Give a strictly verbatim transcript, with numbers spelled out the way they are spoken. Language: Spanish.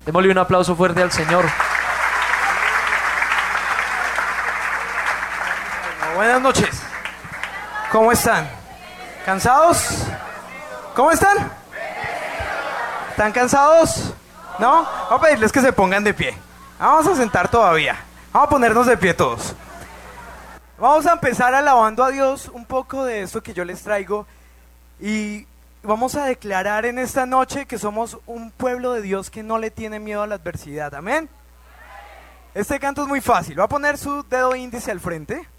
Démosle un aplauso fuerte al Señor. Buenas noches. ¿Cómo están? ¿Cansados? ¿Cómo están? ¿Están cansados? ¿No? Vamos a pedirles que se pongan de pie. Vamos a sentar todavía. Vamos a ponernos de pie todos. Vamos a empezar alabando a Dios un poco de esto que yo les traigo. Y vamos a declarar en esta noche que somos un pueblo de Dios que no le tiene miedo a la adversidad. Amén. Este canto es muy fácil. Va a poner su dedo índice al frente.